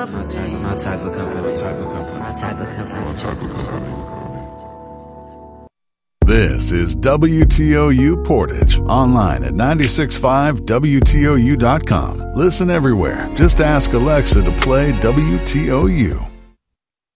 company. My type of company. My type of company. My type of company. My type of company. This is WTOU Portage, online at 965WTOU.com. Listen everywhere. Just ask Alexa to play WTOU.